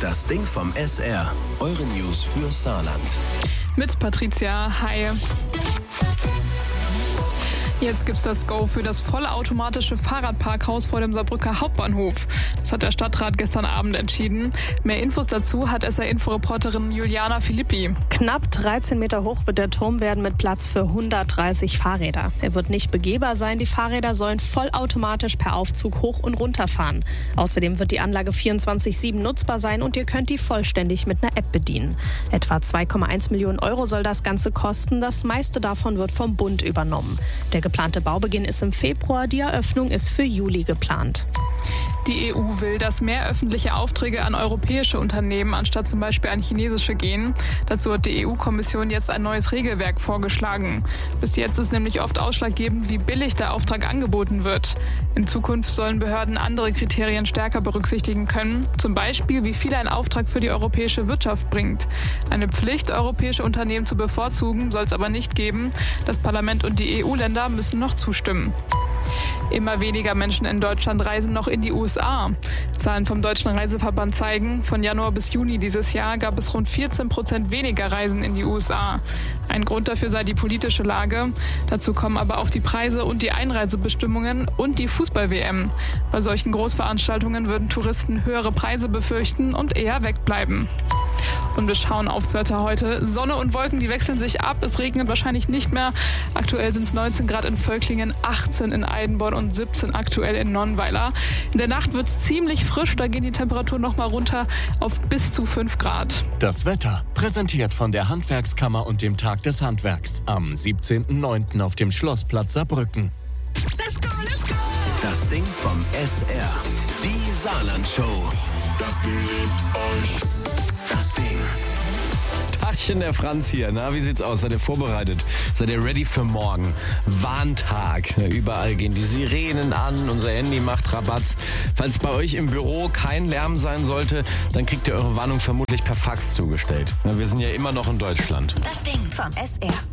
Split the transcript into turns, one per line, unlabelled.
Das Ding vom SR. Eure News für Saarland.
Mit Patricia. Hi. Jetzt gibt's das Go für das vollautomatische Fahrradparkhaus vor dem Saarbrücker Hauptbahnhof. Das hat der Stadtrat gestern Abend entschieden. Mehr Infos dazu hat SR-Info-Reporterin Juliana Filippi.
Knapp 13 Meter hoch wird der Turm werden mit Platz für 130 Fahrräder. Er wird nicht begehbar sein. Die Fahrräder sollen vollautomatisch per Aufzug hoch und runter fahren. Außerdem wird die Anlage 24/7 nutzbar sein und ihr könnt die vollständig mit einer App bedienen. Etwa 2,1 Millionen Euro soll das Ganze kosten. Das meiste davon wird vom Bund übernommen. Der geplante Baubeginn ist im Februar, die Eröffnung ist für Juli geplant.
Die EU will, dass mehr öffentliche Aufträge an europäische Unternehmen anstatt zum Beispiel an chinesische gehen. Dazu hat die EU-Kommission jetzt ein neues Regelwerk vorgeschlagen. Bis jetzt ist nämlich oft ausschlaggebend, wie billig der Auftrag angeboten wird. In Zukunft sollen Behörden andere Kriterien stärker berücksichtigen können. Zum Beispiel, wie viel ein Auftrag für die europäische Wirtschaft bringt. Eine Pflicht, europäische Unternehmen zu bevorzugen, soll es aber nicht geben. Das Parlament und die EU-Länder müssen noch zustimmen. Immer weniger Menschen in Deutschland reisen noch in die USA. Zahlen vom Deutschen Reiseverband zeigen, von Januar bis Juni dieses Jahr gab es rund 14% weniger Reisen in die USA. Ein Grund dafür sei die politische Lage. Dazu kommen aber auch die Preise und die Einreisebestimmungen und die Fußball-WM. Bei solchen Großveranstaltungen würden Touristen höhere Preise befürchten und eher wegbleiben. Und wir schauen aufs Wetter heute. Sonne und Wolken, die wechseln sich ab. Es regnet wahrscheinlich nicht mehr. Aktuell sind es 19 Grad in Völklingen, 18 in Eidenborn und 17 aktuell in Nonnweiler. In der Nacht wird es ziemlich frisch. Da gehen die Temperaturen noch mal runter auf bis zu 5 Grad.
Das Wetter, präsentiert von der Handwerkskammer und dem Tag des Handwerks. Am 17.09. auf dem Schlossplatz Saarbrücken.
Let's go, let's go!
Das Ding vom SR. Die Saarland-Show.
Das Ding liebt euch.
Das Ding.
Tagchen, der Franz hier. Na, wie sieht's aus? Seid ihr vorbereitet? Seid ihr ready für morgen? Warntag. Ja, überall gehen die Sirenen an. Unser Handy macht Rabatz. Falls bei euch im Büro kein Lärm sein sollte, dann kriegt ihr eure Warnung vermutlich per Fax zugestellt. Ja, wir sind ja immer noch in Deutschland.
Das Ding vom SR.